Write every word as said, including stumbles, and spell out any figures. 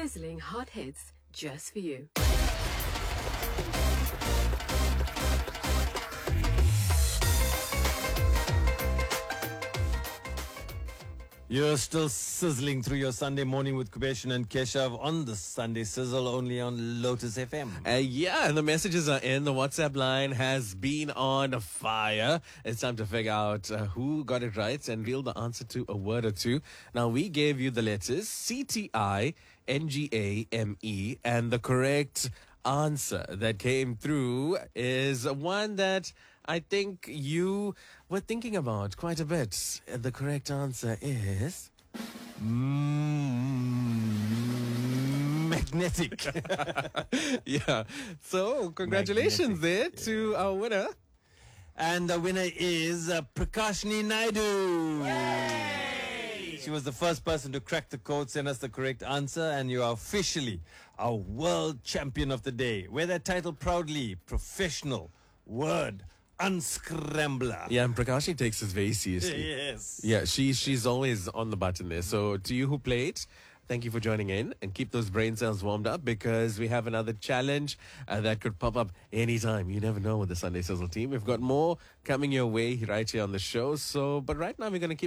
Sizzling hot hits just for you. You're still sizzling through your Sunday morning with Kubeshan and Keshav on the Sunday Sizzle, only on Lotus F M. Uh, yeah, and the messages are in. The WhatsApp line has been on fire. It's time to figure out uh, who got it right and reveal the answer to a word or two. Now, we gave you the letters C T I N G A M E, and the correct answer that came through is one that I think you were thinking about quite a bit. The correct answer is Mm, magnetic. yeah. So, congratulations Magnetic, there to our winner. And the winner is uh, Prakashni Naidu. She was the first person to crack the code, send us the correct answer, and you are officially our world champion of the day. Wear that title proudly. Professional word unscrambler. Yeah, and Prakashi takes this very seriously. Yes. Yeah, she, she's always on the button there. So to you who played, thank you for joining in, and keep those brain cells warmed up because we have another challenge uh, that could pop up anytime. You never know with the Sunday Sizzle team. We've got more coming your way right here on the show. So, but right now we're going to keep